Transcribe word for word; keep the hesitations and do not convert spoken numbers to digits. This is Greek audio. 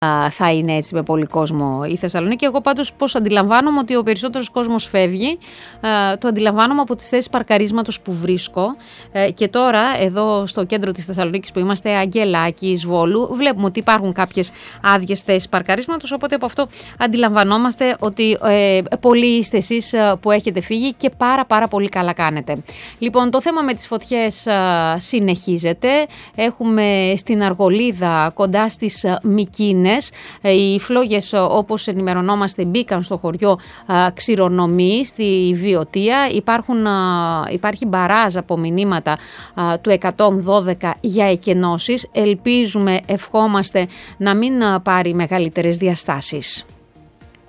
θα είναι έτσι με πολύ κόσμο η Θεσσαλονίκη. Εγώ πάντως πώς αντιλαμβάνομαι ότι ο περισσότερος κόσμος φεύγει, το αντιλαμβάνομαι από τις θέσεις παρκαρίσματος που βρίσκω και τώρα εδώ στο κέντρο της Θεσσαλονίκης που είμαστε, Αγγελάκης, Βόλου, βλέπουμε ότι υπάρχουν κάποιες άδειες θέσεις παρκαρίσματος, οπότε από αυτό αντιλαμβανόμαστε ότι ε, πολλοί είστε εσείς που έχετε φύγει και πάρα πάρα πολύ καλά κάνετε. Λοιπόν, το θέμα με τις φωτιές α, συνεχίζεται. Έχουμε στην Αργολίδα κοντά στις Μικίνες. Οι φλόγες, όπως ενημερωνόμαστε, μπήκαν στο χωριό Ξηρονομής, στη Βιωτία. Υπάρχουν, υπάρχει μπαράζ από μηνύματα του εκατόν δώδεκα για εκενώσεις. Ελπίζουμε, ευχόμαστε να μην πάρει μεγαλύτερες διαστάσεις.